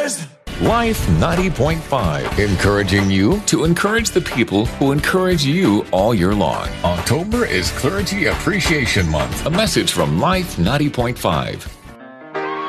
boys! Life 90.5, encouraging you to encourage the people who encourage you all year long. October is Clergy Appreciation Month. A message from Life 90.5.